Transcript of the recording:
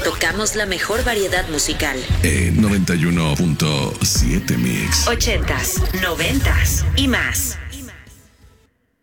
tocamos la mejor variedad musical. 91.7 Mix. 80s, 90s y más.